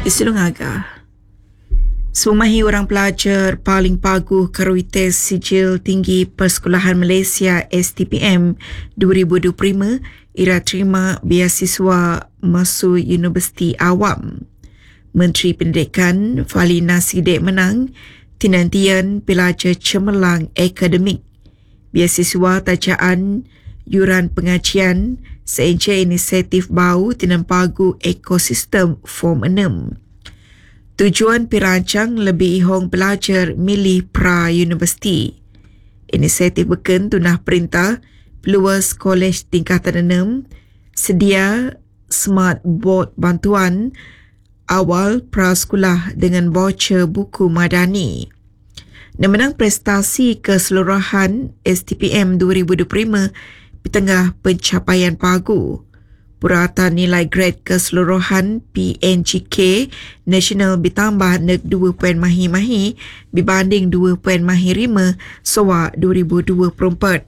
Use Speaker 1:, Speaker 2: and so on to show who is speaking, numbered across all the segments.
Speaker 1: Selungaga. Sumahi orang pelajar paling paguh karui tes sijil tinggi Persekolahan Malaysia STPM 2025 ira terima beasiswa masuk Universiti Awam. Menteri Pendidikan Faliana Sidek menang tinantian pelajar cemerlang akademik. Beasiswa tajaan yuran pengajian seenca inisiatif bau tinan pagu ekosistem Form 6. Tujuan perancang lebih ihong pelajar milih pra-universiti. Inisiatif beken tunah perintah peluas kolej tingkatan 6 sedia smart board bantuan awal prasekolah dengan voucher buku madani. Menang prestasi keseluruhan STPM 2025 di tengah pencapaian pagu. Purata nilai grade keseluruhan PNGK Nasional bertambah nek 2 poin mahi-mahi berbanding 2 poin mahi-5 SOA 2024.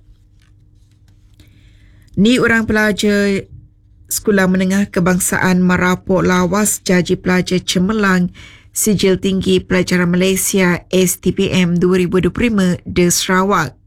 Speaker 1: Ni orang pelajar Sekolah Menengah Kebangsaan merapok lawas janji pelajar cemerlang sijil tinggi pelajaran Malaysia STPM 2025 di Sarawak.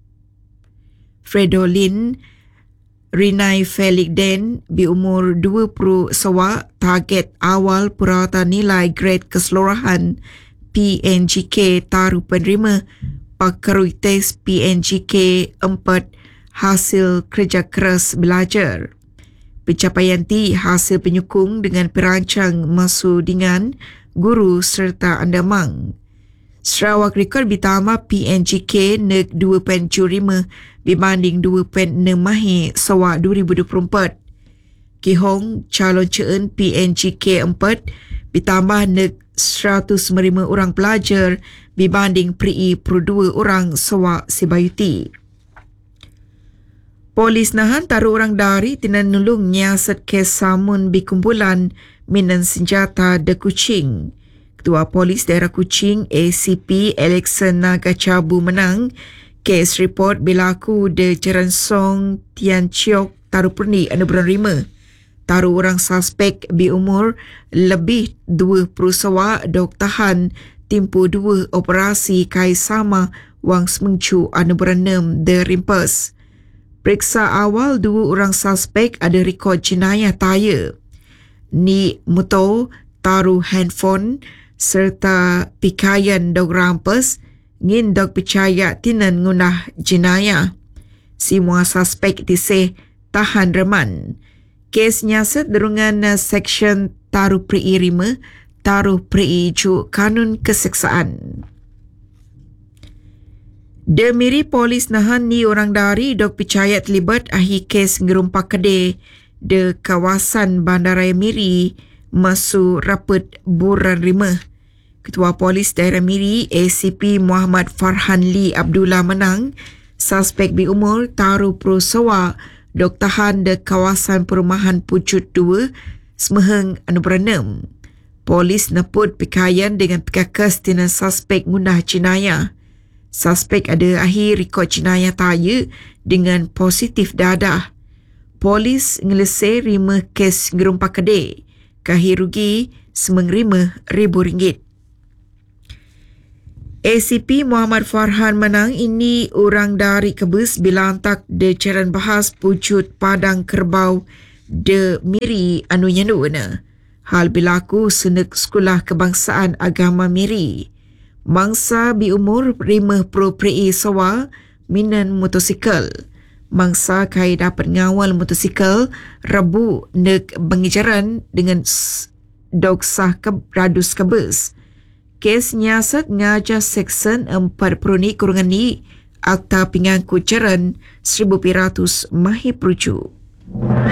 Speaker 1: Fredolin Rinai Felix Den berumur 20 SOA target awal purata nilai grade keseluruhan PNGK taruh penerima pakarui tes PNGK 4 hasil kerja keras belajar. Pencapaian ti hasil penyukung dengan perancang masudingan guru serta andamang. Sarawak rekod bertambah PNGK nek 2.75 berbanding 2.6 mahi SOA 2024. Kihong calon ceun PNGK 4 bertambah nek 105 orang pelajar berbanding PRI per 2 orang SOA Sibayuti. Polis nahan taruh orang dari tinan nulung nyiasat kes samun bikumpulan minan senjata de Kuching. Ketua Polis Daerah Kuching ACP Alexan Nagacabu menang kes report berlaku de Jeransong Tian Chiok taruh perni bulan 5. Taruh orang suspek berumur lebih 20 SOA dok tahan timpu 2 operasi kai sama wang semengcu bulan 6 de rimpas. Periksa awal 2 orang suspek ada rekod jenayah taya. Ni motor, taruh handphone serta pikaian dog rampas ngin dog percaya tinan ngunah jenayah. Semua suspek diseh tahan reman. Kes nyaset derungan seksyen taruh PRI 5, taruh PRI ju kanun keseksaan. Demiri polis nahan ni orang dari dok percaya terlibat ahi kes ngerumpak kedai de kawasan Bandaraya Miri masuk rapet Buran 5. Ketua Polis Daerah Miri ACP Muhammad Farhan Lee Abdullah menang suspek berumur taruh pro SOA dok tahan de kawasan perumahan Pucut 2 Semeheng bulan 6. Polis neput pikaian dengan pekakas tinan suspek ngunah jenayah. Suspek ada akhir rekod jenayah taya dengan positif dadah. Polis ngelesai 5 kes ngerumpak kedai. Kahir rugi RM5,000. ACP Muhammad Farhan menang ini orang dari Kebus bilantak de caran bahas Pucut Padang Kerbau de Miri Yanuna. Hal berlaku senek Sekolah Kebangsaan Agama Miri. Mangsa berumur 50 PRI SOA minan motosikal. Mangsa kai dapat ngawal motosikal Rabu nek pengejaran dengan dog sah radus Kebus. Kes nyiasat ngajar Seksyen 4 Peruni kurungan ni Akta Pengangkut Jaran 1200 Mahi Perucu.